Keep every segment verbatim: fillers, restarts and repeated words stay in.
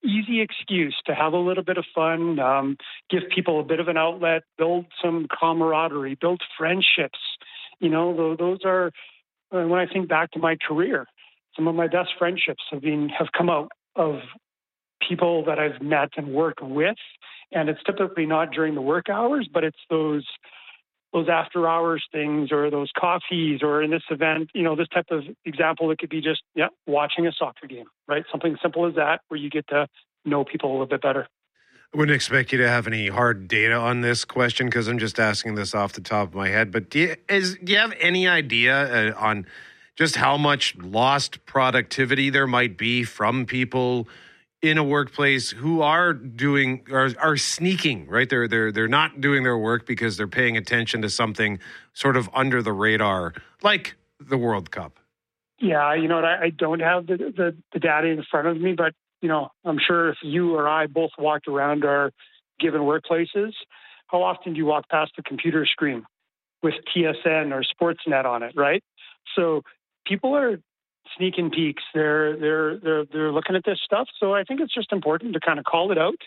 easy excuse to have a little bit of fun, um, give people a bit of an outlet, build some camaraderie, build friendships. You know, those are, uh, when I think back to my career, some of my best friendships have been have come out of people that I've met and worked with. And it's typically not during the work hours, but it's those those after hours things, or those coffees, or in this event, you know, this type of example, it could be just, yeah, watching a soccer game, right? Something simple as that, where you get to know people a little bit better. I wouldn't expect you to have any hard data on this question because I'm just asking this off the top of my head. But do you, is, do you have any idea uh, on just how much lost productivity there might be from people in a workplace who are doing are, are sneaking, right? They're they're they're not doing their work because they're paying attention to something sort of under the radar, like the World Cup. Yeah, you know what? I, I don't have the, the the data in front of me, but you know, I'm sure if you or I both walked around our given workplaces, how often do you walk past the computer screen with T S N or Sportsnet on it, right? So people are sneaking peeks. They're they're they're they're looking at this stuff. So I think it's just important to kind of call it out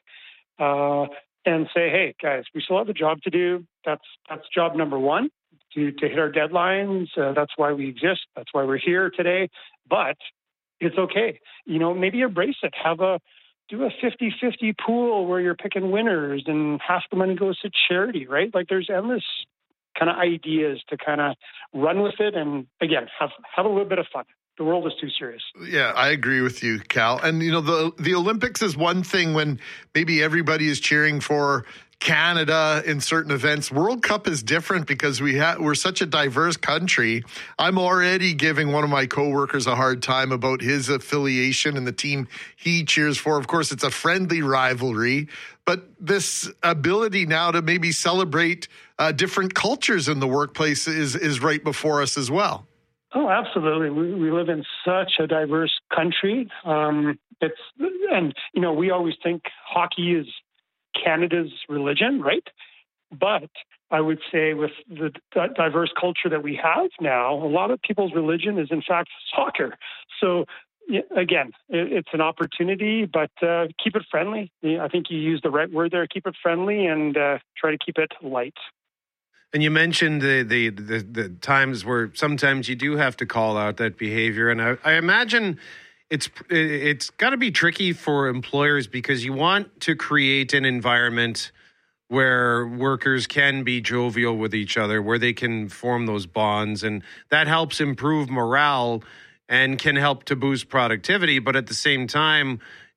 uh, and say, hey guys, we still have a job to do. That's that's job number one, to to hit our deadlines. Uh, that's why we exist. That's why we're here today. But it's okay. You know, maybe embrace it. Have a do a fifty-fifty pool where you're picking winners and half the money goes to charity, right? Like there's endless kind of ideas to kind of run with it, and again, have have a little bit of fun. The world is too serious. Yeah, I agree with you, Cal. And, you know, the the Olympics is one thing when maybe everybody is cheering for Canada in certain events. World Cup is different because we ha- we're such a diverse country. I'm already giving one of my coworkers a hard time about his affiliation and the team he cheers for. Of course, it's a friendly rivalry, but this ability now to maybe celebrate uh, different cultures in the workplace is is right before us as well. Oh, absolutely. We, we live in such a diverse country. Um, it's and you know we always think hockey is Canada's religion, right? But I would say with the diverse culture that we have now, a lot of people's religion is in fact soccer. So again, it's an opportunity, but uh, keep it friendly. I think you used the right word there. Keep it friendly and uh, try to keep it light. And you mentioned the, the the the times where sometimes you do have to call out that behavior, and I, I imagine it's it's got to be tricky for employers because you want to create an environment where workers can be jovial with each other, where they can form those bonds, and that helps improve morale and can help to boost productivity. But at the same time,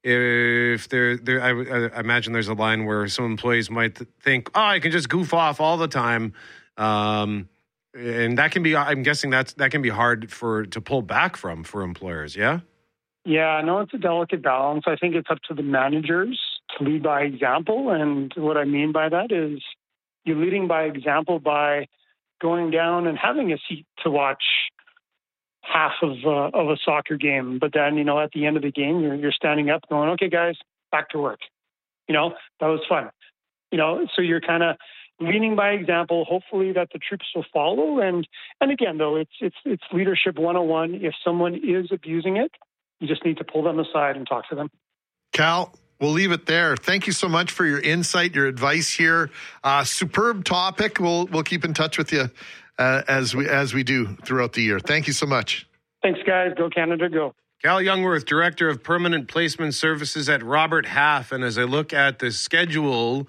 if there, there, I, I imagine there's a line where some employees might think, "Oh, I can just goof off all the time," um, and that can be. I'm guessing that's that can be hard for to pull back from for employers. Yeah. Yeah, no, it's a delicate balance. I think it's up to the managers to lead by example, and what I mean by that is you're leading by example by going down and having a seat to watch half of uh, of a soccer game, but then, you know, at the end of the game, you're you're standing up going, okay, guys, back to work. You know, that was fun. You know, so you're kind of leading by example, hopefully that the troops will follow. And and again, though, it's it's it's leadership one oh one. If someone is abusing it, you just need to pull them aside and talk to them. Cal, we'll leave it there. Thank you so much for your insight, your advice here. Uh, superb topic. We'll we'll keep in touch with you Uh, as we as we do throughout the year. Thank you so much. Thanks, guys. Go Canada, go. Cal Youngworth, Director of Permanent Placement Services at Robert Half. And as I look at the schedule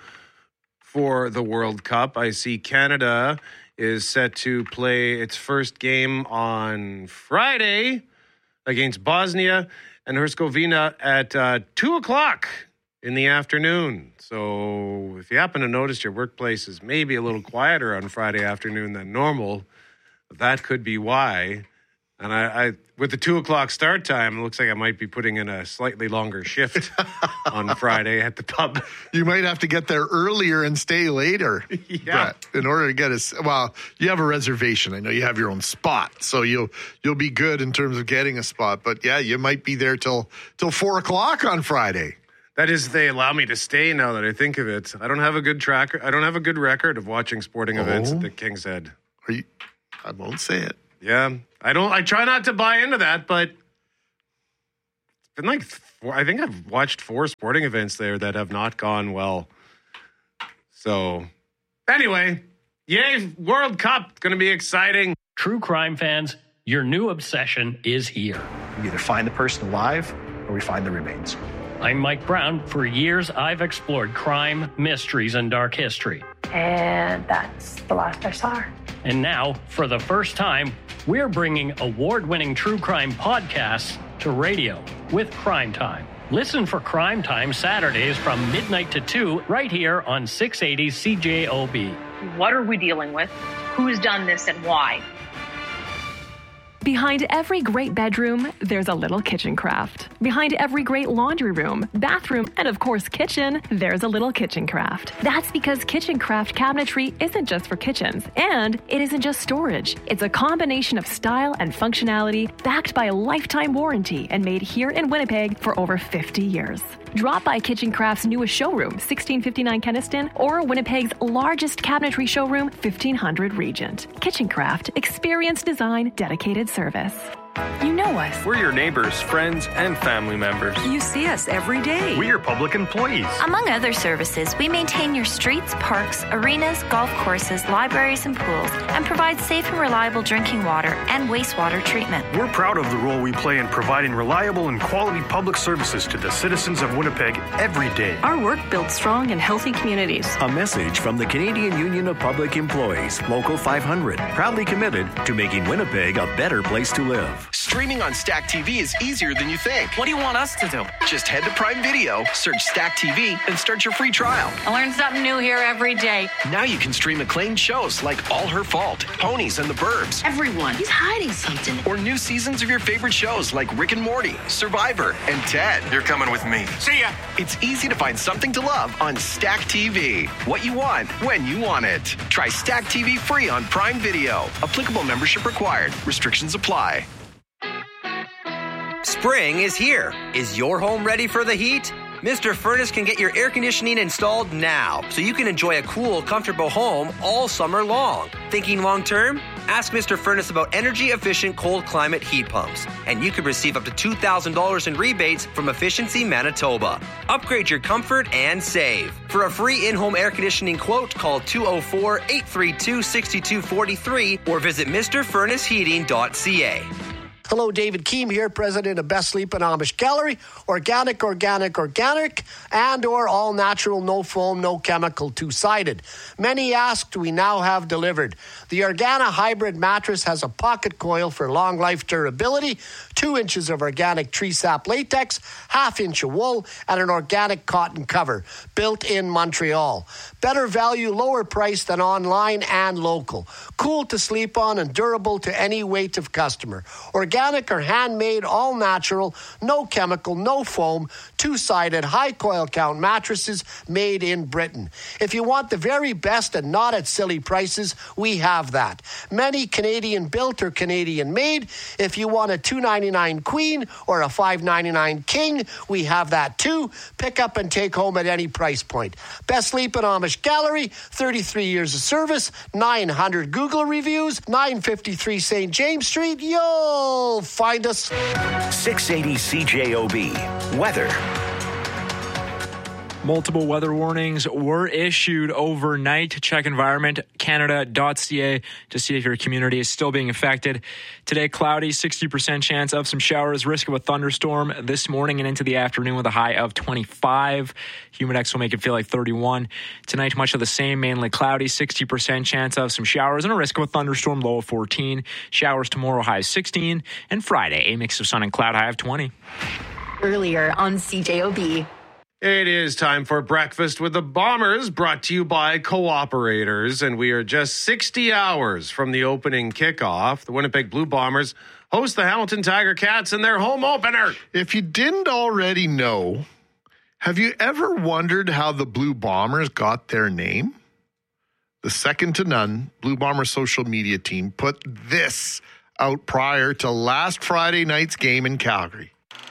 for the World Cup, I see Canada is set to play its first game on Friday against Bosnia and Herzegovina at uh, two o'clock in the afternoon. So if you happen to notice your workplace is maybe a little quieter on Friday afternoon than normal, that could be why. And I, I with the two o'clock start time, it looks like I might be putting in a slightly longer shift on Friday at the pub. You might have to get there earlier and stay later. Yeah. Brett, in order to get a, well, you have a reservation. I know you have your own spot, so you'll you'll be good in terms of getting a spot. But yeah, you might be there till till four o'clock on Friday. That is, they allow me to stay now that I think of it. I don't have a good track. I don't have a good record of watching sporting oh. events at the King's Head. Are you? I won't say it. Yeah, I don't. I try not to buy into that, but been like, four, I think I've watched four sporting events there that have not gone well. So, anyway, yay, World Cup. Going to be exciting. True crime fans, your new obsession is here. We either find the person alive or we find the remains. I'm Mike Brown. For years, I've explored crime, mysteries, and dark history. And that's the last I saw her. And now, for the first time, we're bringing award-winning true crime podcasts to radio with Crime Time. Listen for Crime Time Saturdays from midnight to two right here on six eighty C J O B. What are we dealing with? Who's done this and why? Behind every great bedroom, there's a little kitchen craft. Behind every great laundry room, bathroom, and of course kitchen, there's a little kitchen craft. That's because kitchen craft cabinetry isn't just for kitchens, and it isn't just storage. It's a combination of style and functionality backed by a lifetime warranty and made here in Winnipeg for over fifty years. Drop by Kitchen Craft's newest showroom, sixteen fifty-nine Kenniston, or Winnipeg's largest cabinetry showroom, fifteen hundred Regent. Kitchen Craft, experience design, dedicated service. You know us. We're your neighbors, friends, and family members. You see us every day. We're your public employees. Among other services, we maintain your streets, parks, arenas, golf courses, libraries, and pools, and provide safe and reliable drinking water and wastewater treatment. We're proud of the role we play in providing reliable and quality public services to the citizens of Winnipeg every day. Our work builds strong and healthy communities. A message from the Canadian Union of Public Employees, Local five hundred, proudly committed to making Winnipeg a better place to live. Streaming on Stack T V is easier than you think. What do you want us to do? Just head to Prime Video, search Stack T V, and start your free trial. I learn something new here every day. Now you can stream acclaimed shows like All Her Fault, Ponies and the Burbs. Everyone, he's hiding something. Or new seasons of your favorite shows like Rick and Morty, Survivor, and Ted. You're coming with me. See ya! It's easy to find something to love on Stack T V. What you want, when you want it. Try Stack T V free on Prime Video. Applicable membership required. Restrictions apply. Spring is here. Is your home ready for the heat? Mister Furnace can get your air conditioning installed now, so you can enjoy a cool, comfortable home all summer long. Thinking long term? Ask Mister Furnace about energy-efficient cold climate heat pumps, and you could receive up to two thousand dollars in rebates from Efficiency Manitoba. Upgrade your comfort and save. For a free in-home air conditioning quote, call two oh four, eight three two, six two four three or visit Mr Furnace Heating dot c a. Hello, David Keem here, president of Best Sleep and Amish Gallery. Organic, organic, organic, and or all natural, no foam, no chemical, two-sided. Many asked, we now have delivered. The Organa Hybrid mattress has a pocket coil for long life durability, two inches of organic tree sap latex, half inch of wool, and an organic cotton cover, built in Montreal. Better value, lower price than online and local. Cool to sleep on and durable to any weight of customer. Organic or handmade, all natural, no chemical, no foam, two-sided, high coil count mattresses made in Britain. If you want the very best and not at silly prices, we have that. Many Canadian built or Canadian made. If you want a two ninety-nine queen or a five ninety-nine king, we have that too. Pick up and take home at any price point. Best Sleep and Amish Gallery, thirty-three years of service, nine hundred Google reviews, nine fifty-three Saint James Street. You'll find us. six eighty C J O B. Weather. Multiple weather warnings were issued overnight. Check environment canada dot c a to see if your community is still being affected. Today, cloudy, sixty percent chance of some showers, risk of a thunderstorm this morning and into the afternoon with a high of twenty-five. Humidex will make it feel like thirty-one. Tonight, much of the same, mainly cloudy, sixty percent chance of some showers and a risk of a thunderstorm, low of fourteen. Showers tomorrow, high of sixteen. And Friday, a mix of sun and cloud, high of twenty. Earlier on C J O B. It is time for Breakfast with the Bombers, brought to you by Cooperators, and we are just sixty hours from the opening kickoff. The Winnipeg Blue Bombers host the Hamilton Tiger Cats in their home opener. If you didn't already know, have you ever wondered how the Blue Bombers got their name? The second to none Blue Bombers social media team put this out prior to last Friday night's game in Calgary.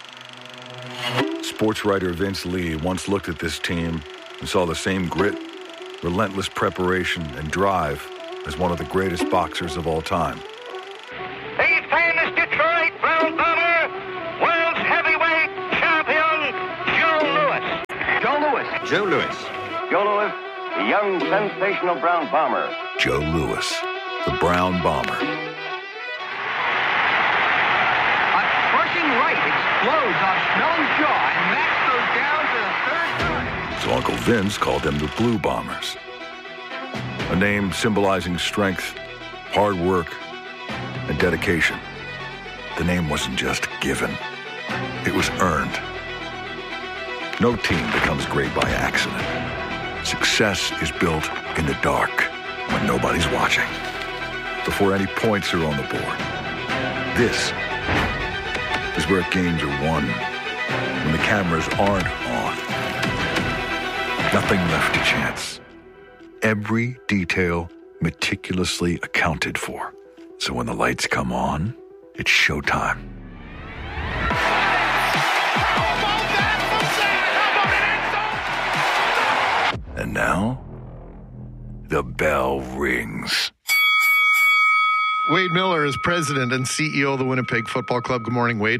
Sports writer Vince Lee once looked at this team and saw the same grit, relentless preparation, and drive as one of the greatest boxers of all time. The famous Detroit Blue Bomber, world's heavyweight Joe Louis. Joe Louis, the young sensational brown bomber. Joe Louis, the brown bomber. A crushing right explodes off Snelling's jaw, and Max goes down for the third time. So Uncle Vince called them the Blue Bombers. A name symbolizing strength, hard work, and dedication. The name wasn't just given. It was earned. No team becomes great by accident. Success is built in the dark when nobody's watching. Before any points are on the board. This is where games are won. When the cameras aren't on. Nothing left to chance. Every detail meticulously accounted for. So when the lights come on, it's showtime. And now, the bell rings. Wade Miller is president and C E O of the Winnipeg Football Club. Good morning, Wade.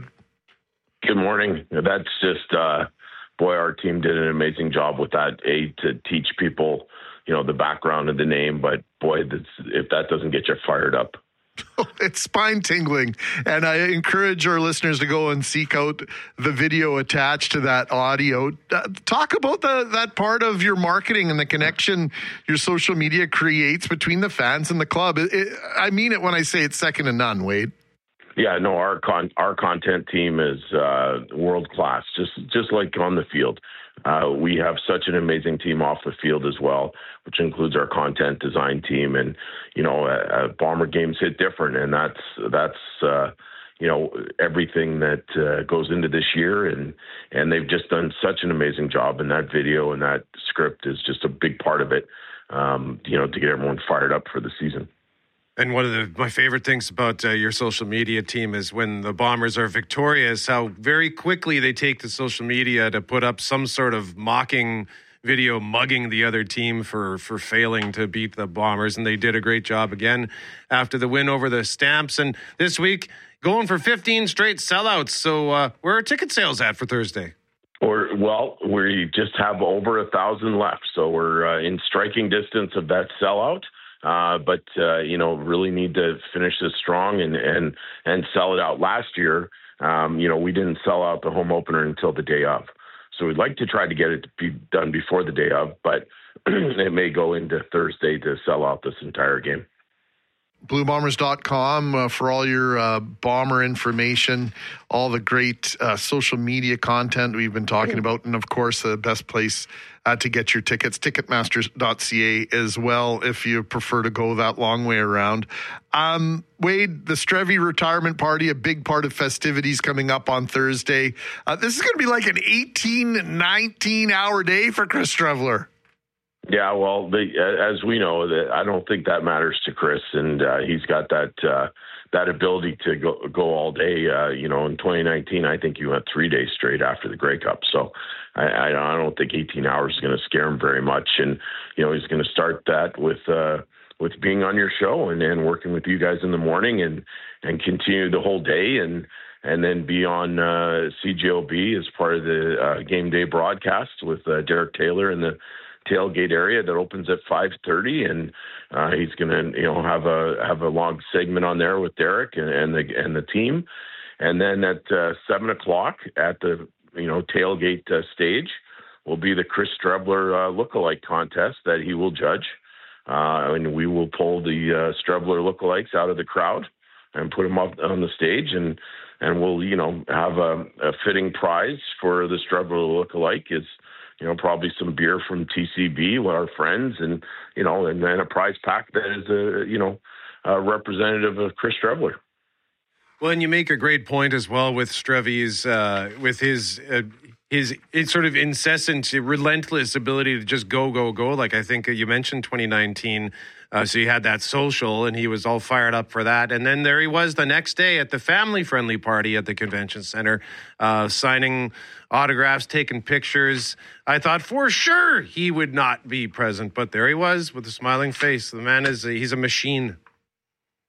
Good morning. That's just, uh, boy, our team did an amazing job with that, A, to teach people, you know, the background of the name. But, boy, that's, if that doesn't get you fired up. It's spine tingling. And I encourage our listeners to go and seek out the video attached to that audio. Uh, talk about the, that part of your marketing and the connection your social media creates between the fans and the club. It, it, I mean it when I say it's second to none, Wade. Yeah, no, our con- our content team is uh, world class, just just like on the field. Uh, we have such an amazing team off the field as well, which includes our content design team. And you know, uh, Bomber games hit different, and that's that's uh, you know everything that uh, goes into this year. And and they've just done such an amazing job. And that video and that script is just a big part of it. Um, you know, to get everyone fired up for the season. And one of the, my favorite things about uh, your social media team is when the Bombers are victorious, how very quickly they take to social media to put up some sort of mocking video mugging the other team for, for failing to beat the Bombers. And they did a great job again after the win over the Stamps. And this week, going for fifteen straight sellouts. So uh, where are ticket sales at for Thursday? Or, well, we just have over a thousand left. So we're uh, in striking distance of that sellout. Uh, but, uh, you know, really need to finish this strong and, and, and sell it out. Last year, um, you know, we didn't sell out the home opener until the day of. So we'd like to try to get it to be done before the day of, but it may go into Thursday to sell out this entire game. blue bombers dot com uh, for all your uh, Bomber information, all the great uh, social media content we've been talking about, and of course the best place uh, to get your tickets, ticketmasters dot c a as well if you prefer to go that long way around. Um, Wade, the Strevy retirement party, a big part of festivities coming up on Thursday. Uh, this is going to be like an eighteen, nineteen hour day for Chris Streveler. Yeah, well, the, as we know, that I don't think that matters to Chris, and uh, he's got that uh, that ability to go go all day. Uh, you know, in twenty nineteen, I think you went three days straight after the Grey Cup, so I, I don't think eighteen hours is going to scare him very much. And you know, he's going to start that with uh, with being on your show and, and working with you guys in the morning, and and continue the whole day, and and then be on uh, C J O B as part of the uh, game day broadcast with uh, Derek Taylor and the tailgate area that opens at five thirty, and uh, he's going to, you know, have a have a long segment on there with Derek and, and the and the team, and then at uh, seven o'clock at the you know tailgate uh, stage will be the Chris Streveler uh, lookalike contest that he will judge, uh, and we will pull the uh, Streveler lookalikes out of the crowd and put them up on the stage, and and we'll you know have a, a fitting prize for the Streveler lookalike is. You know, probably some beer from T C B with our friends, and you know, and then a prize pack that is a you know a representative of Chris Streveler. Well, and you make a great point as well with Strevy's, uh, with his uh, his his sort of incessant, relentless ability to just go, go, go. Like I think you mentioned twenty nineteen. Uh, so he had that social, and he was all fired up for that. And then there he was the next day at the family-friendly party at the convention center, uh, signing autographs, taking pictures. I thought for sure he would not be present, but there he was with a smiling face. The man is a, he's a machine.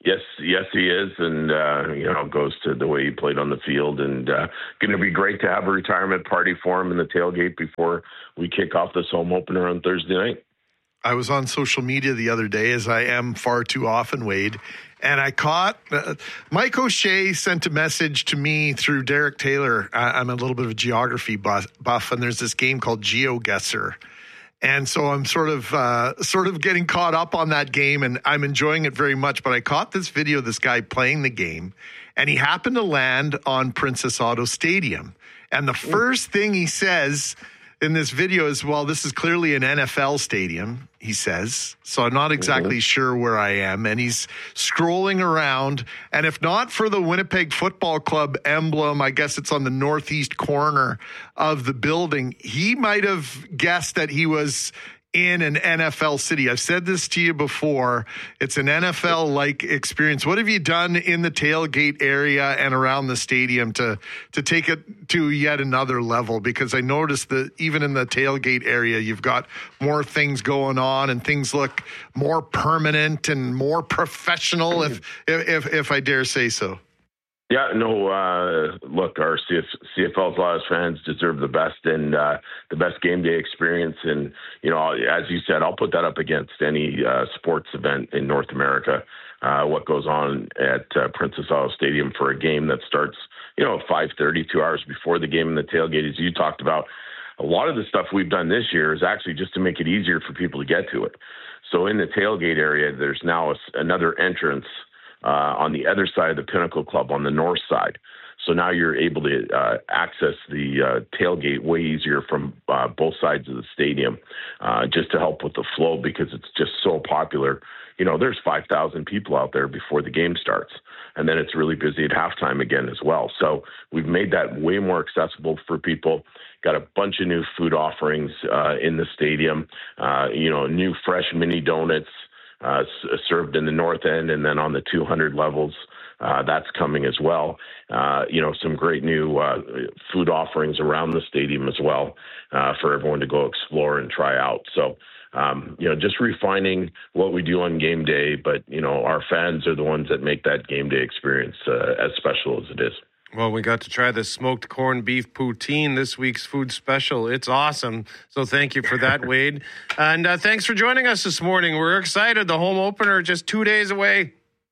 Yes, yes, he is, and uh, you know, goes to the way he played on the field, and uh, going to be great to have a retirement party for him in the tailgate before we kick off this home opener on Thursday night. I was on social media the other day, as I am far too often, Wade, and I caught uh, Mike O'Shea sent a message to me through Derek Taylor. I, I'm a little bit of a geography buff, buff, and there's this game called GeoGuessr. And so I'm sort of uh, sort of getting caught up on that game, and I'm enjoying it very much. But I caught this video of this guy playing the game, and he happened to land on Princess Auto Stadium. And the first thing he says in this video is, well, this is clearly an N F L stadium, he says. So I'm not exactly mm-hmm. sure where I am. And he's scrolling around. And if not for the Winnipeg Football Club emblem, I guess it's on the northeast corner of the building, he might have guessed that he was in an N F L city. I've said this to you before. It's an N F L-like experience. What have you done in the tailgate area and around the stadium to to take it to yet another level? Because I noticed that even in the tailgate area, you've got more things going on and things look more permanent and more professional, if if if I dare say so. Yeah, no, uh, look, our C F, C F L Flyers fans deserve the best and uh, the best game day experience. And, you know, as you said, I'll put that up against any uh, sports event in North America. Uh, what goes on at uh, Princess Auto Stadium for a game that starts, you know, five thirty, two hours before the game in the tailgate, as you talked about. A lot of the stuff we've done this year is actually just to make it easier for people to get to it. So in the tailgate area, there's now a, another entrance Uh, on the other side of the Pinnacle Club on the north side. So now you're able to uh, access the uh, tailgate way easier from uh, both sides of the stadium, uh, just to help with the flow, because it's just so popular. You know, there's five thousand people out there before the game starts, and then it's really busy at halftime again as well. So we've made that way more accessible for people. Got a bunch of new food offerings uh, in the stadium, uh, you know, new fresh mini donuts, Uh, served in the north end, and then on the two hundred levels, uh, that's coming as well. Uh, you know, some great new uh, food offerings around the stadium as well uh, for everyone to go explore and try out. So, um, you know, just refining what we do on game day, but, you know, our fans are the ones that make that game day experience uh, as special as it is. Well, we got to try the smoked corned beef poutine, this week's food special. It's awesome. So thank you for that, Wade. And uh, thanks for joining us this morning. We're excited. The home opener just two days away.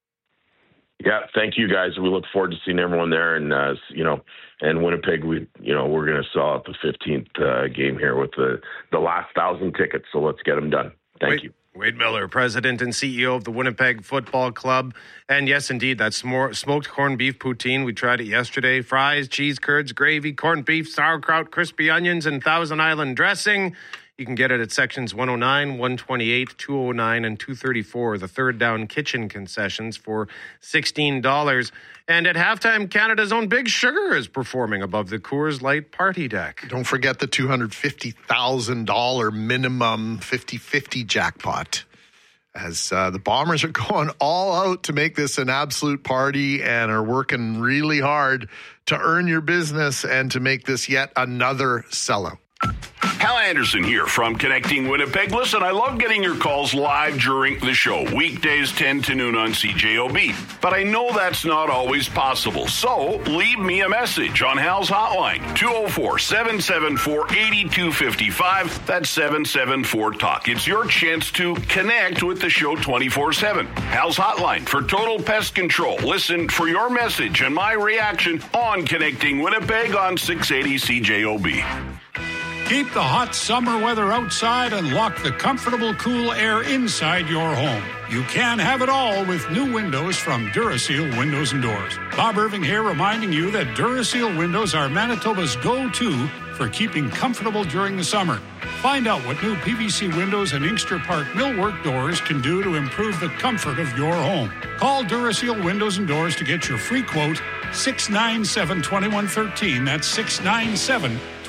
Yeah, thank you, guys. We look forward to seeing everyone there. And, uh, you know, and Winnipeg, we, you know, we're going to sell out the fifteenth uh, game here with the, the last thousand tickets. So let's get them done. Thank Wade, you. Wade Miller, President and C E O of the Winnipeg Football Club. And yes, indeed, that's more smoked corned beef poutine. We tried it yesterday. Fries, cheese curds, gravy, corned beef, sauerkraut, crispy onions, and Thousand Island dressing. You can get it at sections one oh nine, one twenty-eight, two oh nine, and two thirty-four, the Third Down Kitchen concessions for sixteen dollars. And at halftime, Canada's own Big Sugar is performing above the Coors Light party deck. Don't forget the two hundred fifty thousand dollars minimum fifty-fifty jackpot, as uh, the Bombers are going all out to make this an absolute party and are working really hard to earn your business and to make this yet another sellout. Hal Anderson here from Connecting Winnipeg. Listen, I love getting your calls live during the show, weekdays ten to noon on C J O B. But I know that's not always possible. So leave me a message on Hal's hotline, two oh four, seven seven four, eight two five five. That's seven seven four talk. It's your chance to connect with the show twenty-four seven. Hal's hotline for total pest control. Listen for your message and my reaction on Connecting Winnipeg on six eighty C J O B. Keep the hot summer weather outside and lock the comfortable, cool air inside your home. You can have it all with new windows from Duraseal Windows and Doors. Bob Irving here, reminding you that Duraseal windows are Manitoba's go-to for keeping comfortable during the summer. Find out what new P V C windows and Inkster Park millwork doors can do to improve the comfort of your home. Call Duraseal Windows and Doors to get your free quote, six nine seven, two one one three. That's six nine seven, two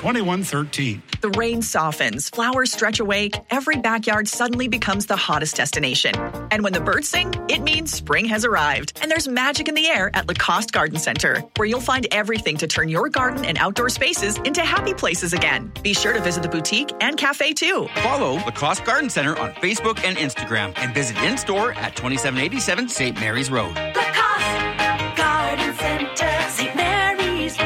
twenty-one thirteen. The rain softens, flowers stretch awake, every backyard suddenly becomes the hottest destination. And when the birds sing, it means spring has arrived. And there's magic in the air at Lacoste Garden Center, where you'll find everything to turn your garden and outdoor spaces into happy places again. Be sure to visit the boutique and cafe too. Follow Lacoste Garden Center on Facebook and Instagram and visit in-store at twenty-seven eighty-seven Saint Mary's Road. Lacoste Garden Center, Saint Mary's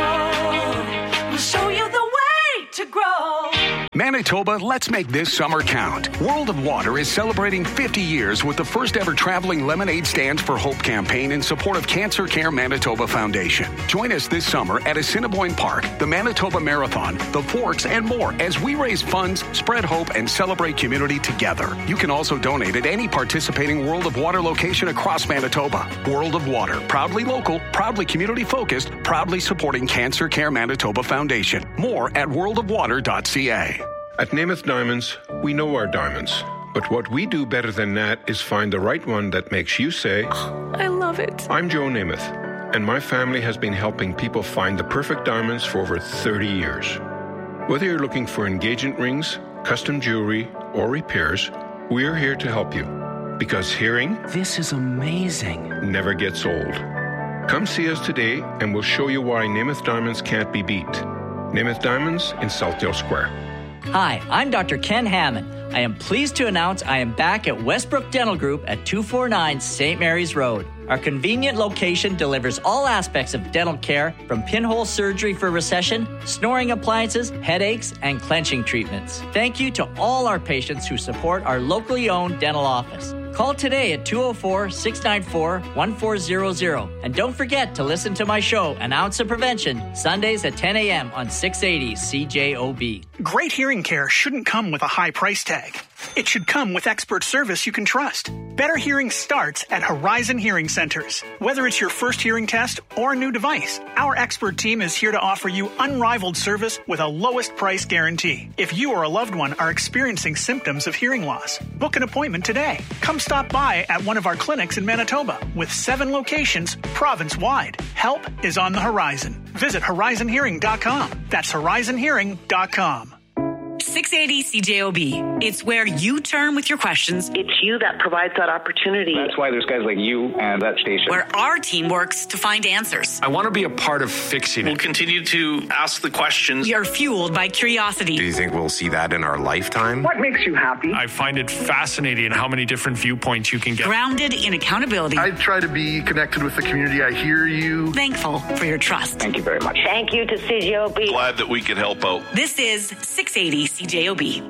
Road. We'll show you the way to grow. Manitoba, let's make this summer count. World of Water is celebrating fifty years with the first ever traveling Lemonade Stands for Hope campaign in support of Cancer Care Manitoba Foundation. Join us this summer at Assiniboine Park, the Manitoba Marathon, the Forks, and more as we raise funds, spread hope, and celebrate community together. You can also donate at any participating World of Water location across Manitoba. World of Water, proudly local, proudly community-focused, proudly supporting Cancer Care Manitoba Foundation. More at world of water dot c a. At Namath Diamonds, we know our diamonds. But what we do better than that is find the right one that makes you say, oh, I love it. I'm Joe Namath, and my family has been helping people find the perfect diamonds for over thirty years. Whether you're looking for engagement rings, custom jewelry, or repairs, we're here to help you. Because hearing, this is amazing, never gets old. Come see us today, and we'll show you why Namath Diamonds can't be beat. Namath Diamonds in Southdale Square. Hi, I'm Doctor Ken Hammond. I am pleased to announce I am back at Westbrook Dental Group at two forty-nine Saint Mary's Road. Our convenient location delivers all aspects of dental care, from pinhole surgery for recession, snoring appliances, headaches, and clenching treatments. Thank you to all our patients who support our locally owned dental office. Call today at two oh four, six nine four, one four zero zero. And don't forget to listen to my show, An Ounce of Prevention, Sundays at ten a.m. on six eighty C J O B. Great hearing care shouldn't come with a high price tag. It should come with expert service you can trust. Better hearing starts at Horizon Hearing Centers. Whether it's your first hearing test or a new device, our expert team is here to offer you unrivaled service with a lowest price guarantee. If you or a loved one are experiencing symptoms of hearing loss, book an appointment today. Come stop by at one of our clinics in Manitoba with seven locations province-wide. Help is on the horizon. Visit horizon hearing dot com. That's horizon hearing dot com. six eighty C J O B. It's where you turn with your questions. It's you that provides that opportunity. That's why there's guys like you and that station. Where our team works to find answers. I want to be a part of fixing it. We'll continue to ask the questions. We are fueled by curiosity. Do you think we'll see that in our lifetime? What makes you happy? I find it fascinating how many different viewpoints you can get. Grounded in accountability. I try to be connected with the community. I hear you. Thankful for your trust. Thank you very much. Thank you to C J O B. Glad that we could help out. This is six eighty C J O B.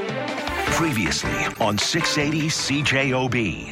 Previously on six eighty C J O B.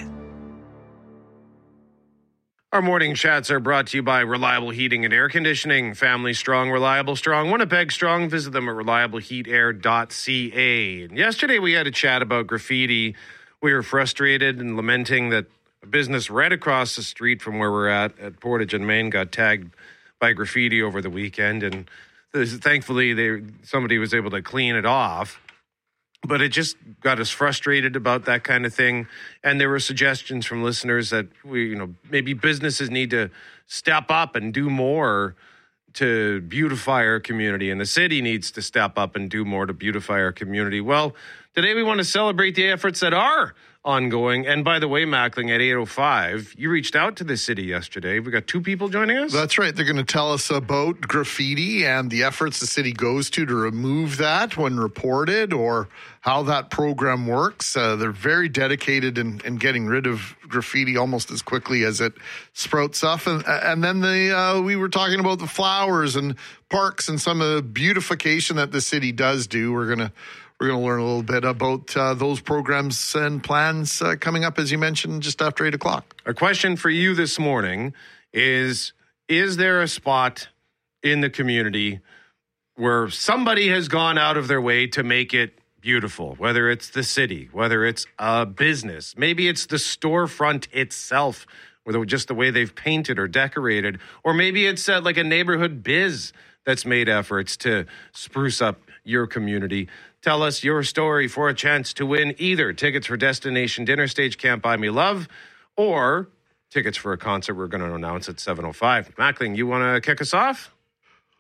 Our morning chats are brought to you by Reliable Heating and Air Conditioning. Family strong, reliable strong, Winnipeg strong. Visit them at reliable heat air dot c a. And yesterday we had a chat about graffiti. We were frustrated and lamenting that a business right across the street from where we're at, at Portage and Main, got tagged by graffiti over the weekend. And thankfully, they, somebody was able to clean it off. But it just got us frustrated about that kind of thing. And there were suggestions from listeners that we, you know, maybe businesses need to step up and do more to beautify our community. And the city needs to step up and do more to beautify our community. Well, today we want to celebrate the efforts that are ongoing. And by the way, Mackling, at eight oh five, you reached out to the city yesterday. We got two people joining us. That's right. They're going to tell us about graffiti and the efforts the city goes to to remove that when reported, or how that program works. Uh, they're very dedicated in, in getting rid of graffiti almost as quickly as it sprouts up. And, and then the uh, we were talking about the flowers and parks and some of the beautification that the city does do. We're going to We're going to learn a little bit about uh, those programs and plans uh, coming up, as you mentioned, just after eight o'clock. Our question for you this morning is, is there a spot in the community where somebody has gone out of their way to make it beautiful, whether it's the city, whether it's a business, maybe it's the storefront itself, or just the way they've painted or decorated, or maybe it's uh, like a neighborhood biz that's made efforts to spruce up your community. Tell us your story for a chance to win either tickets for Destination Dinner Stage Can't Buy Me Love or tickets for a concert we're going to announce at seven oh five. Mackling, you want to kick us off?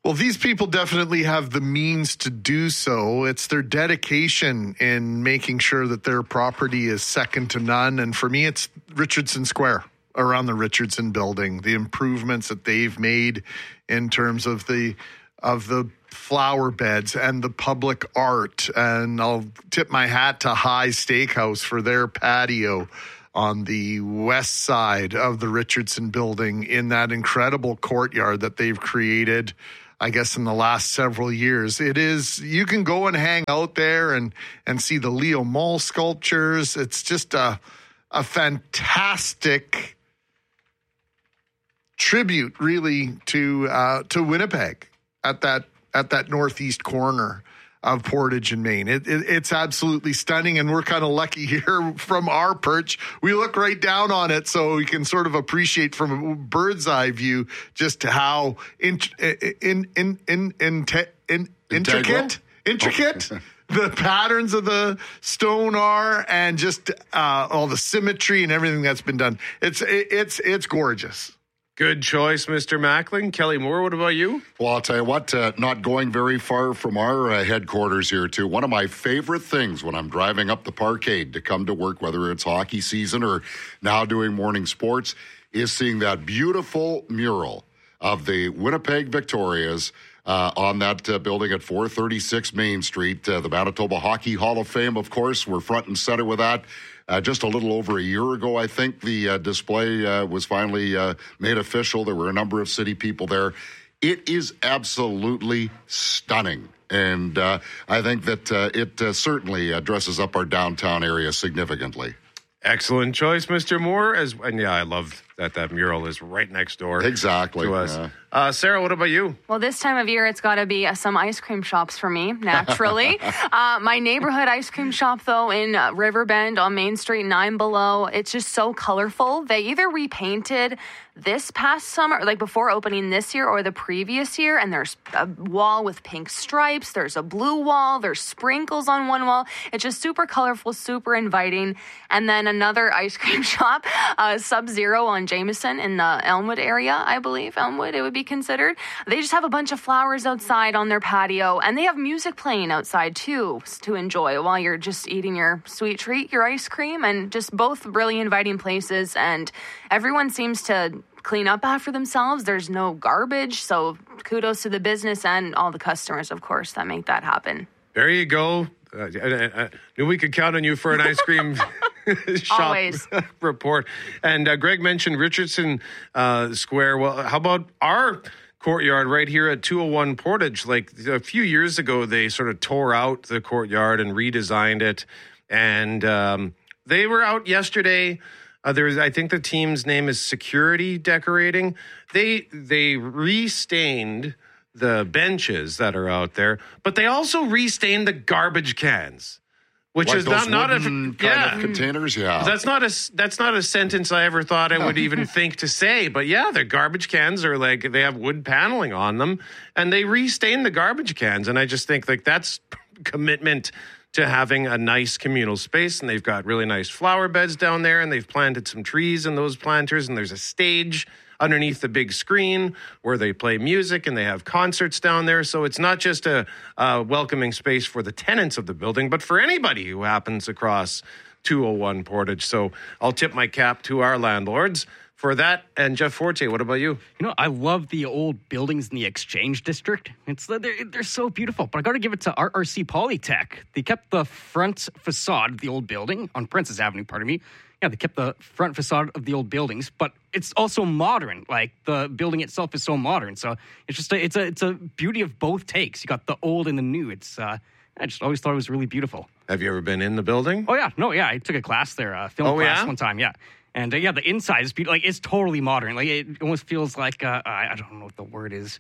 Well, these people definitely have the means to do so. It's their dedication in making sure that their property is second to none. And for me, it's Richardson Square around the Richardson building, the improvements that they've made in terms of the of the flower beds and the public art. And I'll tip my hat to High Steakhouse for their patio on the west side of the Richardson building in that incredible courtyard that they've created, I guess, in the last several years. It is, you can go and hang out there and, and see the Leo Mall sculptures. It's just a, a fantastic tribute, really, to uh, to Winnipeg at that at that northeast corner of Portage and Main. It, it, it's absolutely stunning, and we're kind of lucky here from our perch. We look right down on it, so we can sort of appreciate from a bird's eye view just how in, in, in, in, in, in, intricate, intricate oh. the patterns of the stone are, and just uh, all the symmetry and everything that's been done. It's it, it's it's gorgeous. Good choice, Mister Mackling. Kelly Moore, what about you? Well, I'll tell you what, uh, not going very far from our uh, headquarters here, too. One of my favorite things when I'm driving up the parkade to come to work, whether it's hockey season or now doing morning sports, is seeing that beautiful mural of the Winnipeg Victorias uh, on that uh, building at four thirty-six Main Street. Uh, the Manitoba Hockey Hall of Fame, of course, we're front and center with that. Uh, just a little over a year ago, I think, the uh, display uh, was finally uh, made official. There were a number of city people there. It is absolutely stunning. And uh, I think that uh, it uh, certainly uh, dresses up our downtown area significantly. Excellent choice, Mister Moore. As and yeah, I love that that mural is right next door. Exactly. To us. Yeah. Uh, Sarah, what about you? Well, this time of year, it's got to be uh, some ice cream shops for me, naturally. uh, my neighborhood ice cream shop, though, in uh, Riverbend on Main Street, nine below, it's just so colorful. They either repainted this past summer, like before opening this year or the previous year, and there's a wall with pink stripes, there's a blue wall, there's sprinkles on one wall. It's just super colorful, super inviting. And then another ice cream shop, uh, Sub-Zero on Jameson in the Elmwood area, I believe, Elmwood it would be considered. They just have a bunch of flowers outside on their patio, and they have music playing outside too to enjoy while you're just eating your sweet treat, your ice cream, and just both really inviting places. And everyone seems to clean up after themselves. There's no garbage, so kudos to the business and all the customers, of course, that make that happen. There you go. Uh, I, I knew we could count on you for an ice cream shop Always. report. And uh, Greg mentioned Richardson uh, Square. Well, how about our courtyard right here at two oh one Portage? Like a few years ago, they sort of tore out the courtyard and redesigned it. And um, they were out yesterday. Uh, there's, I think the team's name is Security Decorating. They they restained the benches that are out there, but they also restained the garbage cans, which like is those not not a kind yeah of containers. Yeah, that's not a that's not a sentence I ever thought I would even think to say. But yeah, the garbage cans are like they have wood paneling on them, and they restain the garbage cans, and I just think like that's commitment to having a nice communal space. And they've got really nice flower beds down there, and they've planted some trees in those planters, and there's a stage underneath the big screen where they play music and they have concerts down there. So it's not just a, a welcoming space for the tenants of the building, but for anybody who happens across two oh one Portage. So I'll tip my cap to our landlords for that. And Jeff Forte, what about you? You know, I love the old buildings in the Exchange District. It's they're, they're so beautiful. But I got to give it to R R C Polytech. They kept the front facade of the old building on Princess Avenue, pardon me. Yeah, they kept the front facade of the old buildings, but it's also modern. Like the building itself is so modern. So it's just a, it's a it's a beauty of both takes. You got the old and the new. It's uh, I just always thought it was really beautiful. Have you ever been in the building? Oh yeah, no, yeah, I took a class there, a film oh, class yeah? one time. Yeah. And uh, yeah, the inside is beautiful. Like it's totally modern. Like it almost feels like uh, I, I don't know what the word is,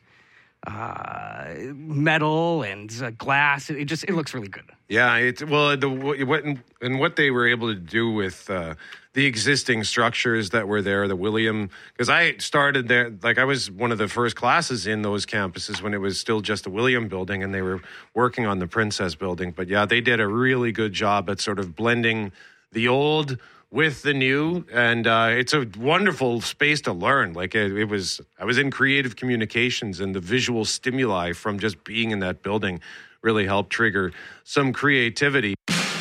uh, metal and uh, glass. It, it just it looks really good. Yeah, it's well, the what and what they were able to do with uh, the existing structures that were there, the William, because I started there, like I was one of the first classes in those campuses when it was still just a William building, and they were working on the Princess building. But yeah, they did a really good job at sort of blending the old with the new, and uh, it's a wonderful space to learn. Like it, it was, I was in creative communications, and the visual stimuli from just being in that building really helped trigger some creativity.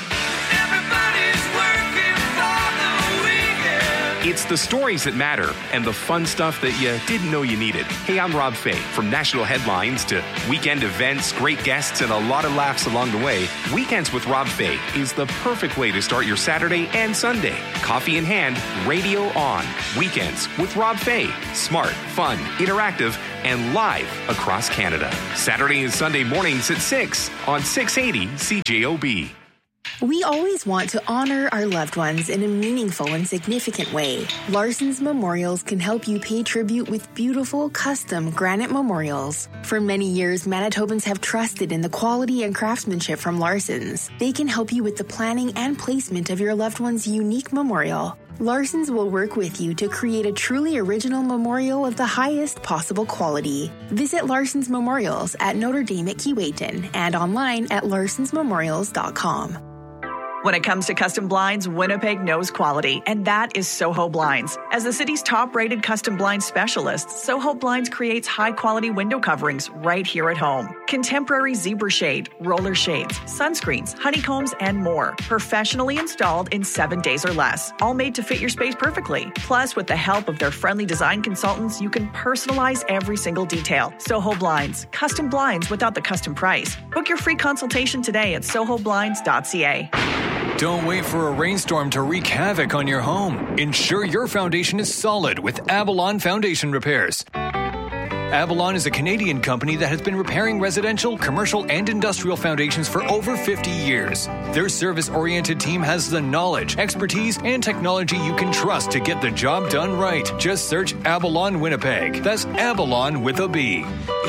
It's the stories that matter and the fun stuff that you didn't know you needed. Hey, I'm Rob Fay. From national headlines to weekend events, great guests, and a lot of laughs along the way, Weekends with Rob Fay is the perfect way to start your Saturday and Sunday. Coffee in hand, radio on. Weekends with Rob Fay. Smart, fun, interactive, and live across Canada. Saturday and Sunday mornings at six on six eighty C J O B. We always want to honor our loved ones in a meaningful and significant way. Larson's Memorials can help you pay tribute with beautiful, custom granite memorials. For many years, Manitobans have trusted in the quality and craftsmanship from Larson's. They can help you with the planning and placement of your loved one's unique memorial. Larson's will work with you to create a truly original memorial of the highest possible quality. Visit Larson's Memorials at Notre Dame at Keewatin and online at larsons memorials dot com. When it comes to custom blinds, Winnipeg knows quality, and that is Soho Blinds. As the city's top-rated custom blinds specialist, Soho Blinds creates high-quality window coverings right here at home. Contemporary zebra shade, roller shades, sunscreens, honeycombs, and more. Professionally installed in seven days or less. All made to fit your space perfectly. Plus, with the help of their friendly design consultants, you can personalize every single detail. Soho Blinds. Custom blinds without the custom price. Book your free consultation today at soho blinds dot c a. Don't wait for a rainstorm to wreak havoc on your home. Ensure your foundation is solid with Avalon Foundation Repairs. Avalon is a Canadian company that has been repairing residential, commercial, and industrial foundations for over fifty years. Their service-oriented team has the knowledge, expertise, and technology you can trust to get the job done right. Just search Avalon Winnipeg. That's Avalon with a B.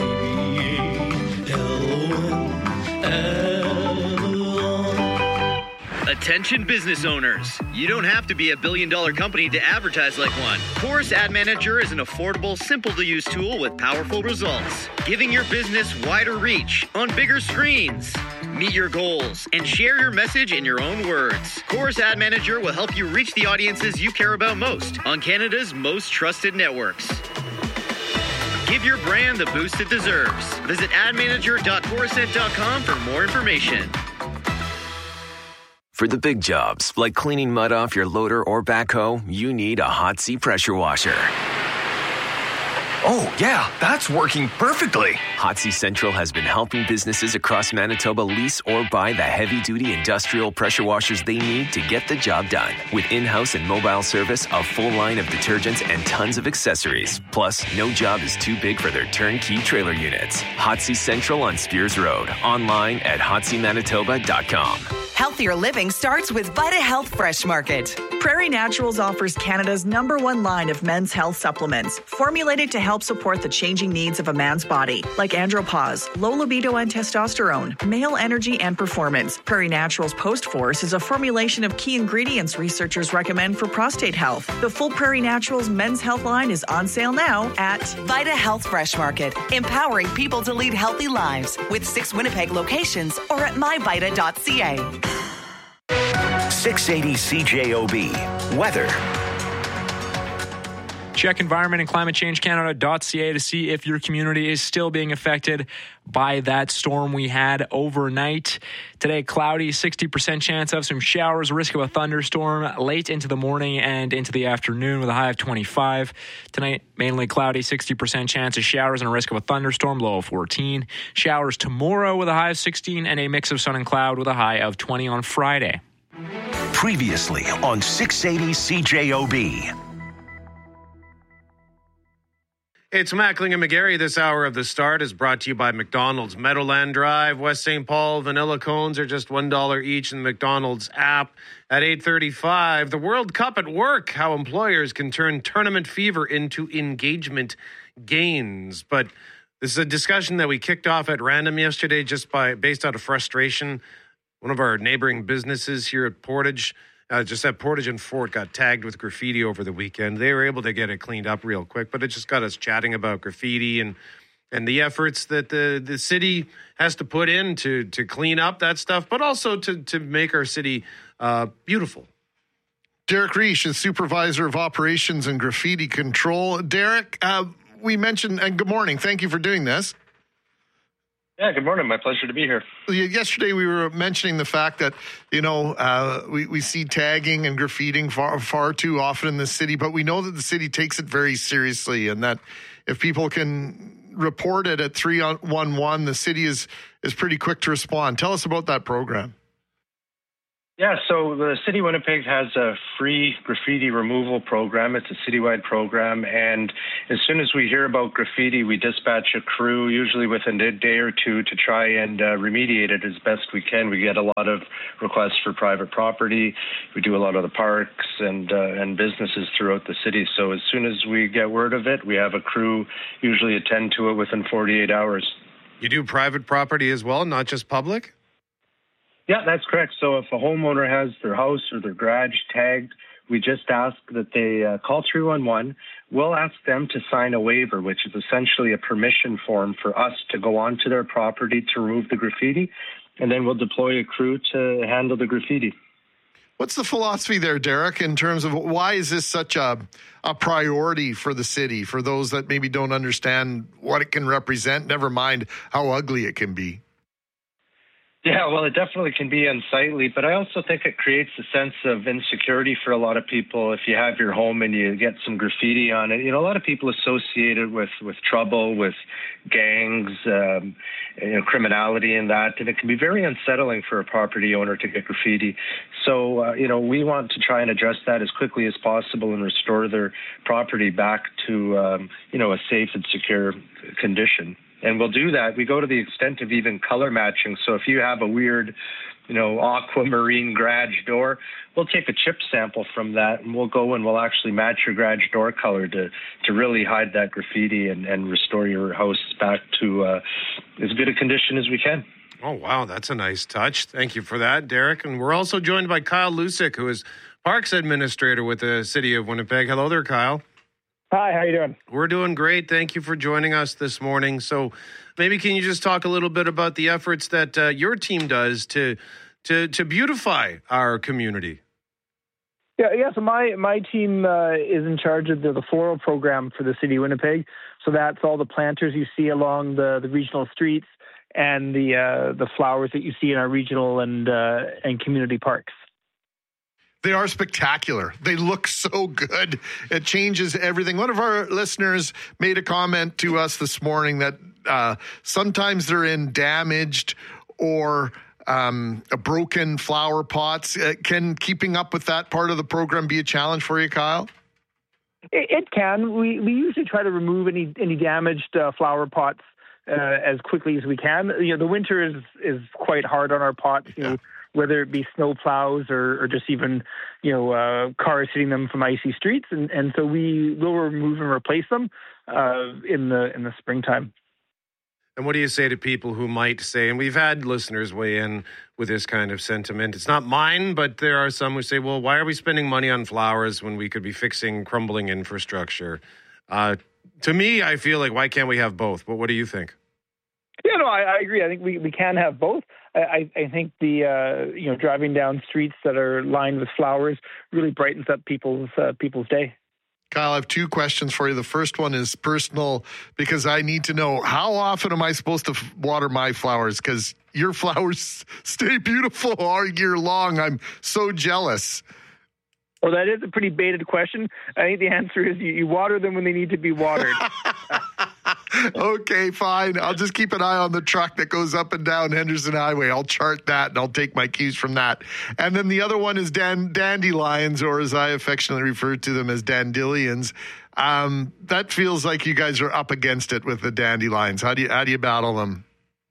Attention business owners. You don't have to be a billion dollar company to advertise like one. Chorus Ad Manager is an affordable, simple to use tool with powerful results, giving your business wider reach on bigger screens. Meet your goals and share your message in your own words. Chorus Ad Manager will help you reach the audiences you care about most on Canada's most trusted networks. Give your brand the boost it deserves. Visit ad manager dot chorused dot com for more information. For the big jobs, like cleaning mud off your loader or backhoe, you need a Hot Sea pressure washer. Oh, yeah, that's working perfectly. Hot Sea Central has been helping businesses across Manitoba lease or buy the heavy-duty industrial pressure washers they need to get the job done. With in-house and mobile service, a full line of detergents, and tons of accessories. Plus, no job is too big for their turnkey trailer units. Hot Sea Central on Spears Road. Online at hot sea manitoba dot com. Healthier living starts with Vita Health Fresh Market. Prairie Naturals offers Canada's number one line of men's health supplements, formulated to help support the changing needs of a man's body, like andropause, low libido and testosterone, male energy and performance. Prairie Naturals Post Force is a formulation of key ingredients researchers recommend for prostate health. The full Prairie Naturals men's health line is on sale now at Vita Health Fresh Market, empowering people to lead healthy lives with six Winnipeg locations or at my vita dot c a. six eighty C J O B. Weather. Check environment and climate change canada dot c a to see if your community is still being affected by that storm we had overnight. Today, cloudy, sixty percent chance of some showers, risk of a thunderstorm late into the morning and into the afternoon with a high of twenty-five. Tonight, mainly cloudy, sixty percent chance of showers and a risk of a thunderstorm, low of fourteen. Showers tomorrow with a high of sixteen and a mix of sun and cloud with a high of twenty on Friday. Previously on six eighty C J O B. It's Mackling and McGarry. This hour of The Start is brought to you by McDonald's. Meadowland Drive, West Saint Paul. Vanilla cones are just one dollar each in the McDonald's app. At eight thirty-five, the World Cup at work. How employers can turn tournament fever into engagement gains. But this is a discussion that we kicked off at random yesterday just by based out of frustration. One of our neighboring businesses here at Portage, uh, just at Portage and Fort, got tagged with graffiti over the weekend. They were able to get it cleaned up real quick, but it just got us chatting about graffiti and and the efforts that the, the city has to put in to to clean up that stuff, but also to to make our city uh, beautiful. Derek Reish is Supervisor of Operations and Graffiti Control. Derek, uh, we mentioned, and good morning. Thank you for doing this. Yeah, good morning. My pleasure to be here. Yesterday, we were mentioning the fact that, you know, uh, we, we see tagging and graffitiing far, far too often in the city, but we know that the city takes it very seriously, and that if people can report it at three one one, the city is, is pretty quick to respond. Tell us about that program. Yeah, so the City of Winnipeg has a free graffiti removal program. It's a citywide program, and as soon as we hear about graffiti, we dispatch a crew, usually within a day or two, to try and uh, remediate it as best we can. We get a lot of requests for private property. We do a lot of the parks and uh, and businesses throughout the city. So as soon as we get word of it, we have a crew usually attend to it within forty-eight hours. You do private property as well, not just public? Yeah, that's correct. So if a homeowner has their house or their garage tagged, we just ask that they uh, call three one one. We'll ask them to sign a waiver, which is essentially a permission form for us to go onto their property to remove the graffiti, and then we'll deploy a crew to handle the graffiti. What's the philosophy there, Derek, in terms of why is this such a, a priority for the city, for those that maybe don't understand what it can represent, never mind how ugly it can be? Yeah, well, it definitely can be unsightly, but I also think it creates a sense of insecurity for a lot of people. If you have your home and you get some graffiti on it, you know, a lot of people associate it with, with trouble, with gangs, um, you know, criminality and that, and it can be very unsettling for a property owner to get graffiti. So, uh, you know, we want to try and address that as quickly as possible and restore their property back to, um, you know, a safe and secure condition. And we'll do that. We go to the extent of even color matching. So if you have a weird, you know, aquamarine garage door, we'll take a chip sample from that and we'll go and we'll actually match your garage door color to, to really hide that graffiti and, and restore your house back to uh, as good a condition as we can. Oh, wow. That's a nice touch. Thank you for that, Derek. And we're also joined by Kyle Lusick, who is Parks Administrator with the City of Winnipeg. Hello there, Kyle. Hi, how you doing? We're doing great. Thank you for joining us this morning. So maybe can you just talk a little bit about the efforts that uh, your team does to to to beautify our community? Yeah, yeah. So my my team uh, is in charge of the, the floral program for the City of Winnipeg. So that's all the planters you see along the, the regional streets and the uh, the flowers that you see in our regional and uh, and community parks. They are spectacular. They look so good. It changes everything. One of our listeners made a comment to us this morning that uh, sometimes they're in damaged or um, broken flower pots. Uh, can keeping up with that part of the program be a challenge for you, Kyle? It, it can. We we usually try to remove any any damaged uh, flower pots uh, as quickly as we can. You know, the winter is is quite hard on our pots. You know, whether it be snow plows or, or just even, you know, uh, cars hitting them from icy streets. And, and so we will remove and replace them uh, in the in the springtime. And what do you say to people who might say, and we've had listeners weigh in with this kind of sentiment, it's not mine, but there are some who say, well, why are we spending money on flowers when we could be fixing crumbling infrastructure? Uh, to me, I feel like, why can't we have both? But what do you think? Yeah, no, I, I agree. I think we, we can have both. I, I think the uh, you know driving down streets that are lined with flowers really brightens up people's uh, people's day. Kyle, I have two questions for you. The first one is personal because I need to know, how often am I supposed to f- water my flowers? Because your flowers stay beautiful all year long. I'm so jealous. Well, that is a pretty baited question. I think the answer is you, you water them when they need to be watered. Okay, fine. I'll just keep an eye on the truck that goes up and down Henderson Highway. I'll chart that and I'll take my cues from that. And then the other one is dan- dandelions, or as I affectionately refer to them as dandelions. Um, that feels like you guys are up against it with the dandelions. How do you how do you battle them?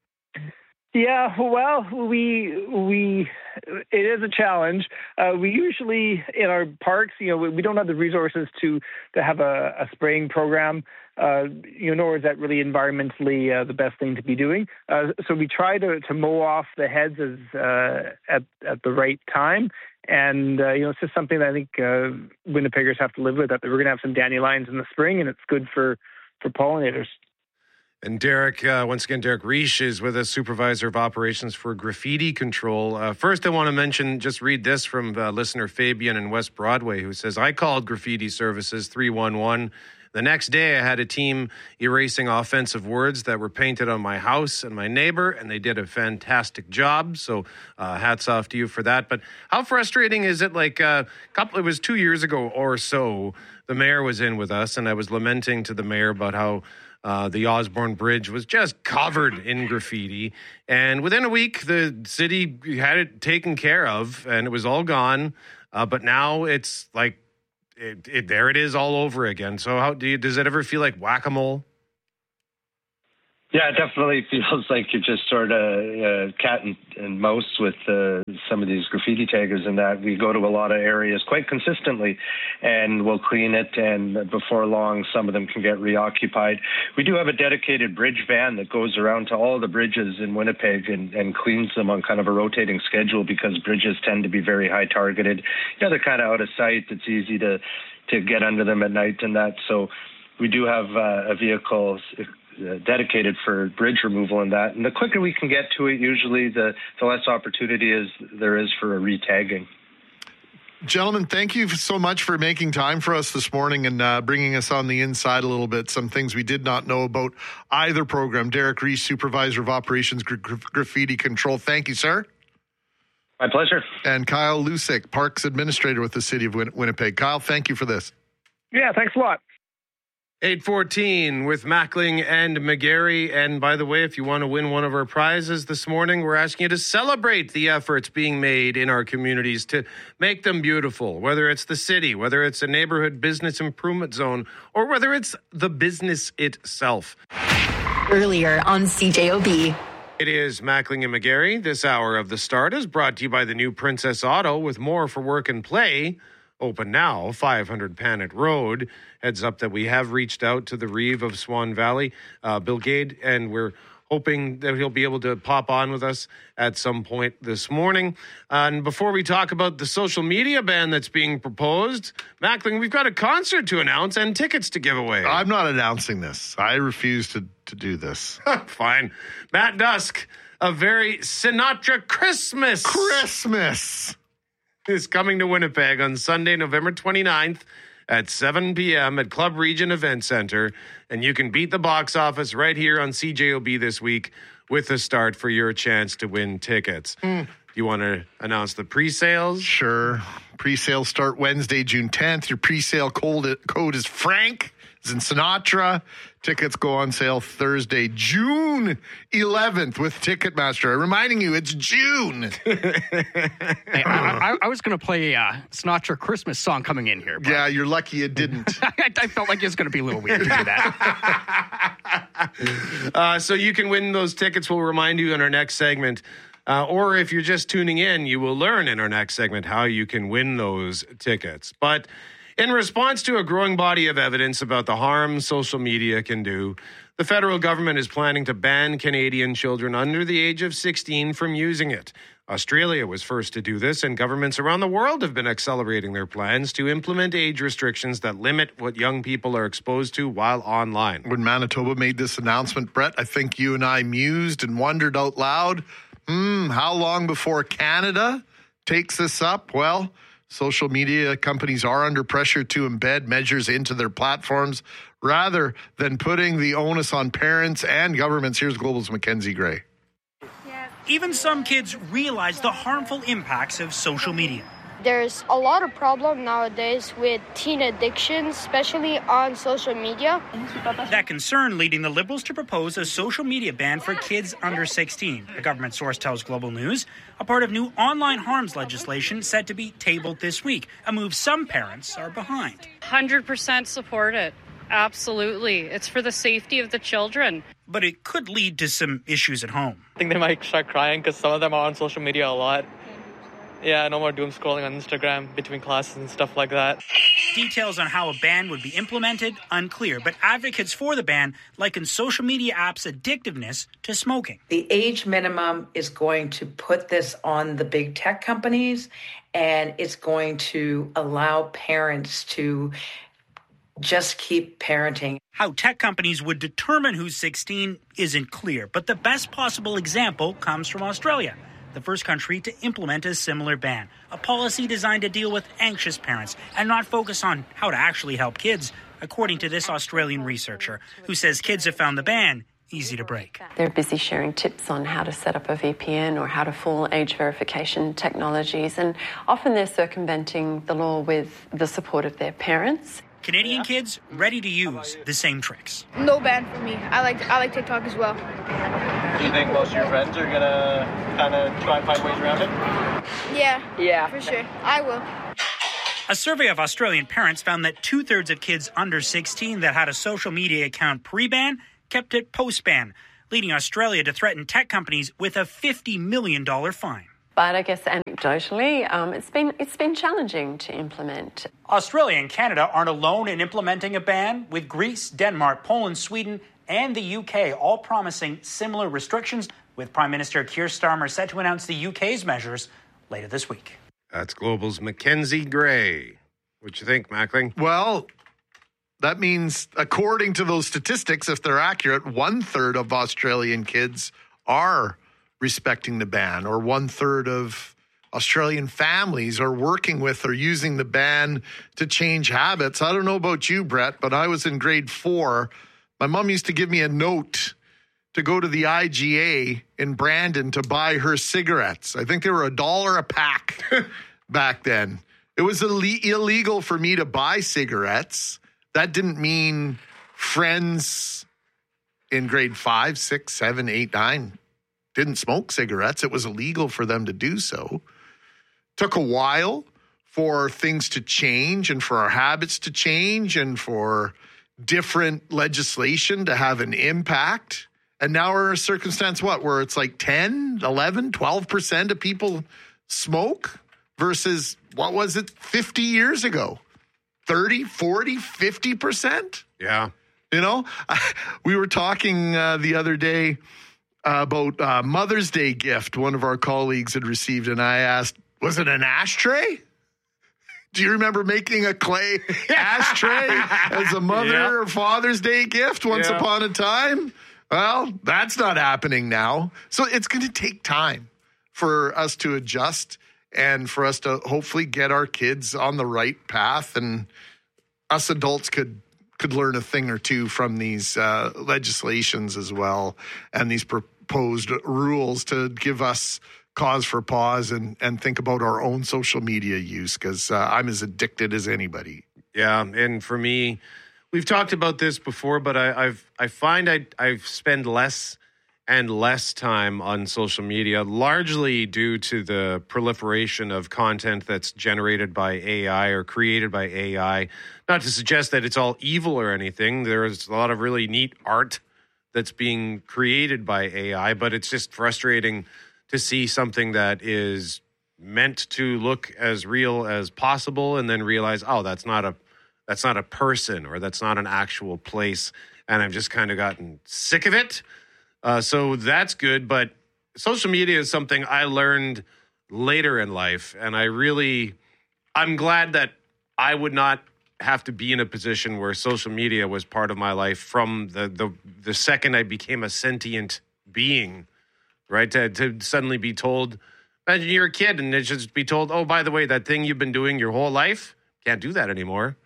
Yeah, well, we we it is a challenge. Uh, we usually in our parks, you know, we, we don't have the resources to to have a, a spraying program. Uh, you know, nor is that really environmentally uh, the best thing to be doing. Uh, so we try to, to mow off the heads as, uh, at at the right time, and uh, you know, it's just something that I think uh, Winnipeggers have to live with. That we're going to have some dandelions in the spring, and it's good for for pollinators. And Derek, uh, once again, Derek Reich is with us, Supervisor of Operations for Graffiti Control. Uh, first, I want to mention, just read this from uh, listener Fabian in West Broadway, who says, I called Graffiti Services three one one. The next day, I had a team erasing offensive words that were painted on my house and my neighbor, and they did a fantastic job. So uh, hats off to you for that. But how frustrating is it? Like a couple, it was two years ago or so, the mayor was in with us, and I was lamenting to the mayor about how Uh, the Osborne Bridge was just covered in graffiti. And within a week, the city had it taken care of, and it was all gone. Uh, but now it's like, it, it, there it is all over again. So how do you, does it ever feel like whack-a-mole? Yeah, it definitely feels like you're just sort of uh, cat and, and mouse with uh, some of these graffiti taggers, and that we go to a lot of areas quite consistently and we'll clean it, and before long some of them can get reoccupied. We do have a dedicated bridge van that goes around to all the bridges in Winnipeg and, and cleans them on kind of a rotating schedule, because bridges tend to be very high targeted. You know, they're kind of out of sight. It's easy to, to get under them at night and that. So we do have uh, a vehicle Uh, dedicated for bridge removal and that. And the quicker we can get to it, usually the, the less opportunity is there is for a re-tagging. Gentlemen, thank you so much for making time for us this morning and uh, bringing us on the inside a little bit. Some things we did not know about either program. Derek Reich, Supervisor of Operations Gra- Gra- Graffiti Control. Thank you, sir. My pleasure. And Kyle Lusick, Parks Administrator with the City of Win- Winnipeg. Kyle, thank you for this. Yeah, thanks a lot. eight fourteen with Mackling and McGarry. And by the way, if you want to win one of our prizes this morning, we're asking you to celebrate the efforts being made in our communities to make them beautiful, whether it's the city, whether it's a neighborhood business improvement zone, or whether it's the business itself. Earlier on C J O B. It is Mackling and McGarry. This hour of The Start is brought to you by the new Princess Auto, with more for work and play. Open now, five hundred Panet Road. Heads up that we have reached out to the Reeve of Swan Valley, uh, Bill Gade, and we're hoping that he'll be able to pop on with us at some point this morning. Uh, and before we talk about the social media ban that's being proposed, Mackling, we've got a concert to announce and tickets to give away. I'm not announcing this. I refuse to, to do this. Fine. Matt Dusk, a very Sinatra Christmas. Christmas. Is coming to Winnipeg on Sunday, November twenty-ninth at seven p.m. at Club Region Event Center. And you can beat the box office right here on C J O B this week with The Start for your chance to win tickets. Mm. You want to announce the pre-sales? Sure. Pre-sales start Wednesday, June tenth. Your pre-sale code, code is Frank. It's in Sinatra. Tickets go on sale Thursday, June eleventh with Ticketmaster. Reminding you, it's June. Hey, I, I, I was going to play a uh, Sinatra Christmas song coming in here. Yeah, you're lucky you didn't. I, I felt like it was going to be a little weird to do that. uh, so you can win those tickets. We'll remind you in our next segment. Uh, or if you're just tuning in, you will learn in our next segment how you can win those tickets. But in response to a growing body of evidence about the harm social media can do, the federal government is planning to ban Canadian children under the age of sixteen from using it. Australia was first to do this, and governments around the world have been accelerating their plans to implement age restrictions that limit what young people are exposed to while online. When Manitoba made this announcement, Brett, I think you and I mused and wondered out loud, hmm, how long before Canada takes this up? Well, social media companies are under pressure to embed measures into their platforms rather than putting the onus on parents and governments. Here's Global's Mackenzie Gray. Even some kids realize the harmful impacts of social media. There's a lot of problem nowadays with teen addiction, especially on social media. That concern leading the Liberals to propose a social media ban for kids under sixteen. A government source tells Global News, a part of new online harms legislation set to be tabled this week, a move some parents are behind. one hundred percent support it. Absolutely. It's for the safety of the children. But it could lead to some issues at home. I think they might start crying because some of them are on social media a lot. Yeah, no more doom scrolling on Instagram between classes and stuff like that. Details on how a ban would be implemented, unclear, but advocates for the ban liken social media apps' addictiveness to smoking. The age minimum is going to put this on the big tech companies, and it's going to allow parents to just keep parenting. How tech companies would determine who's sixteen isn't clear, but the best possible example comes from Australia, the first country to implement a similar ban, a policy designed to deal with anxious parents and not focus on how to actually help kids, according to this Australian researcher who says kids have found the ban easy to break. They're busy sharing tips on how to set up a V P N or how to fool age verification technologies, and often they're circumventing the law with the support of their parents. Canadian kids ready to use the same tricks. No ban for me. I like I like TikTok as well. Do you think most of your friends are gonna kind of try and find ways around it? Yeah. Yeah. For sure. I will. A survey of Australian parents found that two-thirds of kids under sixteen that had a social media account pre-ban kept it post-ban, leading Australia to threaten tech companies with a fifty million dollars fine. But I guess anecdotally, um, it's been it's been challenging to implement. Australia and Canada aren't alone in implementing a ban, with Greece, Denmark, Poland, Sweden, and the U K all promising similar restrictions, with Prime Minister Keir Starmer set to announce the U K's measures later this week. That's Global's Mackenzie Gray. What you think, Mackling? Well, that means, according to those statistics, if they're accurate, one third of Australian kids are respecting the ban, or one third of Australian families are working with or using the ban to change habits. I don't know about you, Brett, but I was in grade four. My mom used to give me a note to go to the I G A in Brandon to buy her cigarettes. I think they were a dollar a pack back then. It was Ill- illegal for me to buy cigarettes. That didn't mean friends in grade five, six, seven, eight, nine didn't smoke cigarettes. It was illegal for them to do so. Took a while for things to change and for our habits to change and for different legislation to have an impact. And now we're in a circumstance, what, where it's like ten, eleven, twelve percent of people smoke versus, what was it, fifty years ago? thirty, forty, fifty percent? Yeah. You know, we were talking uh, the other day about uh, Mother's Day gift one of our colleagues had received, and I asked, was it an ashtray? Do you remember making a clay ashtray as a Mother Yep. or Father's Day gift once Yep. upon a time? Well, that's not happening now. So it's going to take time for us to adjust and for us to hopefully get our kids on the right path, and us adults could could learn a thing or two from these uh, legislations as well, and these proposed rules to give us cause for pause and, and think about our own social media use, because uh, I'm as addicted as anybody. Yeah, and for me, we've talked about this before, but I, I've I find I I spend less and less time on social media, largely due to the proliferation of content that's generated by A I or created by A I. Not to suggest that it's all evil or anything. There's a lot of really neat art that's being created by A I, but it's just frustrating to see something that is meant to look as real as possible and then realize, oh, that's not a that's not a person, or that's not an actual place. And I've just kind of gotten sick of it. Uh, so that's good. But social media is something I learned later in life. And I really, I'm glad that I would not have to be in a position where social media was part of my life from the the, the second I became a sentient being, right? To, to suddenly be told, imagine you're a kid and it just be told, oh, by the way, that thing you've been doing your whole life, can't do that anymore.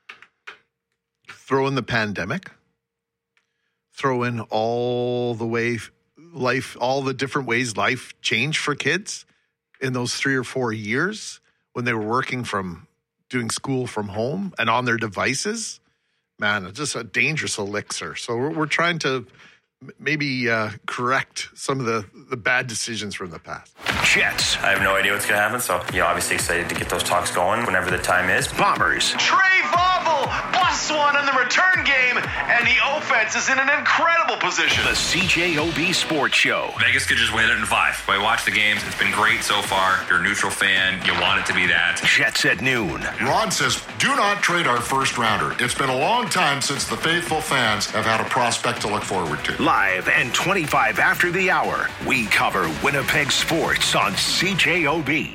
Throw in the pandemic. Throw in all the way life, all the different ways life changed for kids in those three or four years when they were working from doing school from home and on their devices. Man, it's just a dangerous elixir. So we're, we're trying to maybe uh, correct some of the, the bad decisions from the past. Jets. I have no idea what's going to happen, so yeah, obviously excited to get those talks going whenever the time is. Bombers. Trey Vogel busts one in the return game, and the offense is in an incredible position. The C J O B Sports Show. Vegas could just win it in five. I watched the games. It's been great so far. If you're a neutral fan, you want it to be that. Jets at noon. Rod says, do not trade our first rounder. It's been a long time since the faithful fans have had a prospect to look forward to. Live and twenty-five after the hour, we cover Winnipeg sports on C J O B.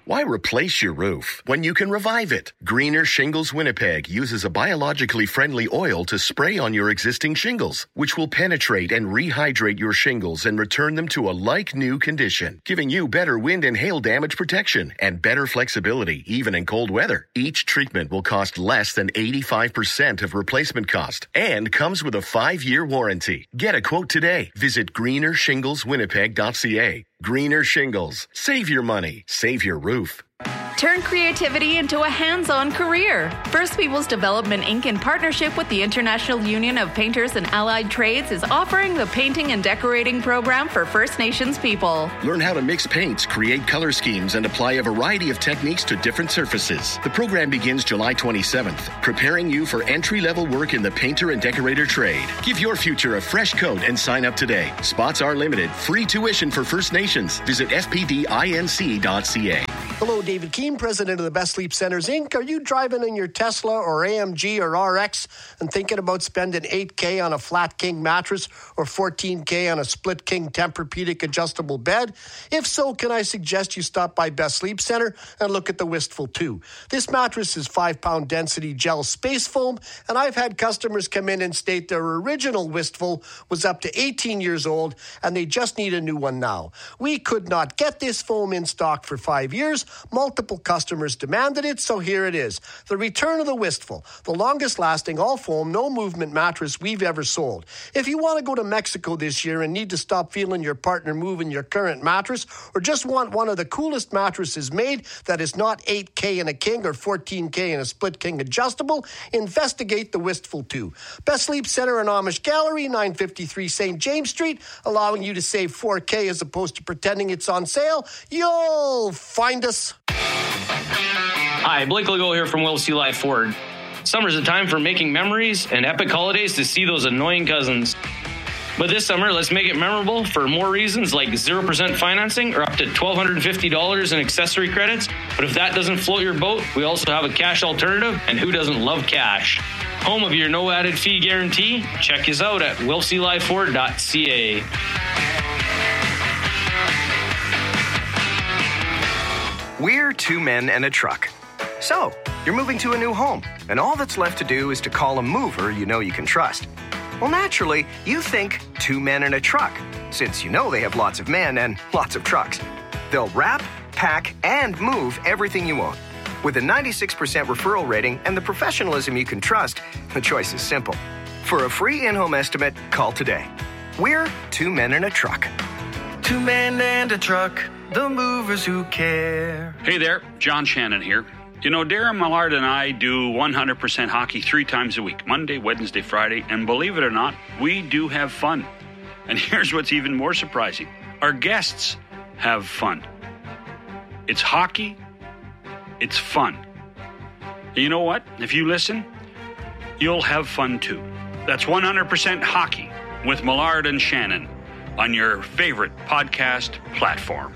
Why replace your roof when you can revive it? Greener Shingles Winnipeg uses a biologically friendly oil to spray on your existing shingles, which will penetrate and rehydrate your shingles and return them to a like-new condition, giving you better wind and hail damage protection and better flexibility, even in cold weather. Each treatment will cost less than eighty-five percent of replacement cost and comes with a five-year warranty. Get a quote today. Visit greener shingles winnipeg dot c a. Greener Shingles. Save your money. Save your roof. Turn creativity into a hands-on career. First Peoples Development Incorporated, in partnership with the International Union of Painters and Allied Trades, is offering the Painting and Decorating Program for First Nations people. Learn how to mix paints, create color schemes, and apply a variety of techniques to different surfaces. The program begins July twenty-seventh, preparing you for entry-level work in the painter and decorator trade. Give your future a fresh coat and sign up today. Spots are limited. Free tuition for First Nations. Visit f p d inc dot c a. Hello, David Keane, president of the Best Sleep Centers, Incorporated. Are you driving in your Tesla or A M G or R X and thinking about spending eight K on a flat king mattress or fourteen K on a split king Tempur-Pedic adjustable bed? If so, can I suggest you stop by Best Sleep Center and look at the Wistful two? This mattress is five-pound density gel space foam, and I've had customers come in and state their original Wistful was up to eighteen years old and they just need a new one now. We could not get this foam in stock for five years. Multiple customers demanded it, so here it is. The return of the Wistful, the longest lasting all foam, no movement mattress we've ever sold. If you want to go to Mexico this year and need to stop feeling your partner moving your current mattress, or just want one of the coolest mattresses made that is not eight K in a king or fourteen K in a split king adjustable, investigate the Wistful two. Best Sleep Center and Amish Gallery, nine fifty-three Saint James Street, allowing you to save four K as opposed to pretending it's on sale. You'll find us. Hi, Blake Legault here from Will C. Live Ford. Summer's a time for making memories and epic holidays to see those annoying cousins. But this summer, let's make it memorable for more reasons like zero percent financing or up to one thousand two hundred fifty dollars in accessory credits. But if that doesn't float your boat, we also have a cash alternative, and who doesn't love cash? Home of your no added fee guarantee? Check us out at will c live ford dot c a. We're two men and a truck. So, you're moving to a new home, and all that's left to do is to call a mover you know you can trust. Well, naturally, you think two men and a truck, since you know they have lots of men and lots of trucks. They'll wrap, pack, and move everything you own. With a ninety-six percent referral rating and the professionalism you can trust, the choice is simple. For a free in-home estimate, call today. We're two men and a truck. Two men and a truck. The movers who care. Hey there, John Shannon here. You know, Darren Millard and I do one hundred percent hockey three times a week, Monday, Wednesday, Friday, and believe it or not, we do have fun. And here's what's even more surprising. Our guests have fun. It's hockey. It's fun. And you know what? If you listen, you'll have fun too. That's one hundred percent hockey with Millard and Shannon on your favorite podcast platform.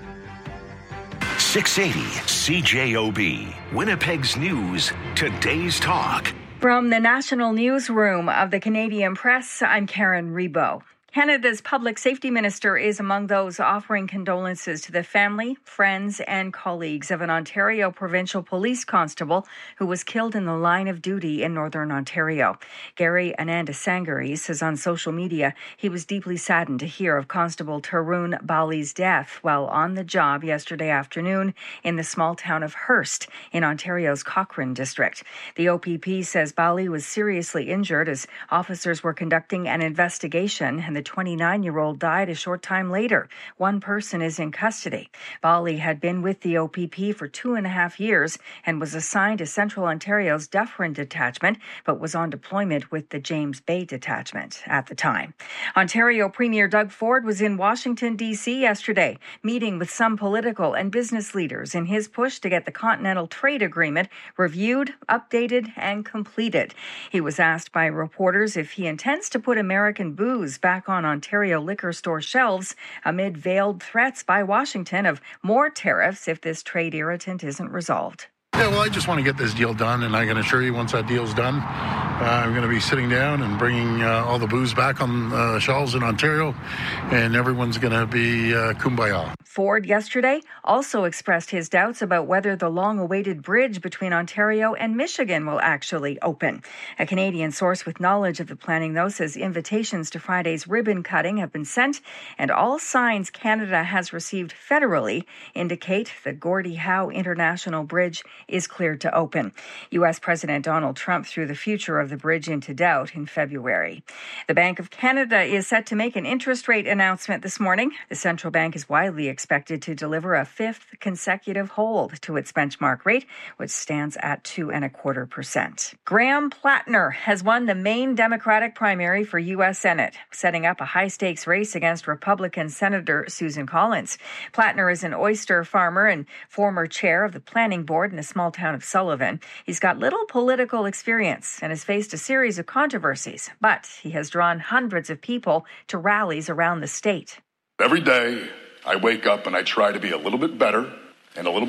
six eighty C J O B, Winnipeg's News, today's talk. From the National Newsroom of the Canadian Press, I'm Karen Rebo. Canada's public safety minister is among those offering condolences to the family, friends, and colleagues of an Ontario provincial police constable who was killed in the line of duty in Northern Ontario. Gary Anandasangari says on social media he was deeply saddened to hear of Constable Tarun Bali's death while on the job yesterday afternoon in the small town of Hearst in Ontario's Cochrane district. The O P P says Bali was seriously injured as officers were conducting an investigation, and the twenty-nine-year-old died a short time later. One person is in custody. Bali had been with the O P P for two and a half years and was assigned to Central Ontario's Dufferin Detachment, but was on deployment with the James Bay Detachment at the time. Ontario Premier Doug Ford was in Washington, D C yesterday, meeting with some political and business leaders in his push to get the Continental Trade Agreement reviewed, updated, and completed. He was asked by reporters if he intends to put American booze back on Ontario liquor store shelves amid veiled threats by Washington of more tariffs if this trade irritant isn't resolved. Yeah, well, I just want to get this deal done, and I can assure you once that deal's done, uh, I'm going to be sitting down and bringing uh, all the booze back on uh, shelves in Ontario, and everyone's going to be uh, kumbaya. Ford yesterday also expressed his doubts about whether the long-awaited bridge between Ontario and Michigan will actually open. A Canadian source with knowledge of the planning, though, says invitations to Friday's ribbon cutting have been sent, and all signs Canada has received federally indicate the Gordie Howe International Bridge is cleared to open. U S President Donald Trump threw the future of the bridge into doubt in February. The Bank of Canada is set to make an interest rate announcement this morning. The central bank is widely expected to deliver a fifth consecutive hold to its benchmark rate, which stands at two and a quarter percent. Graham Plattner has won the Maine Democratic primary for U S Senate, setting up a high-stakes race against Republican Senator Susan Collins. Plattner is an oyster farmer and former chair of the planning board in the small town of Sullivan. He's got little political experience and has faced a series of controversies, but he has drawn hundreds of people to rallies around the state. Every day, I wake up and I try to be a little bit better and a little bit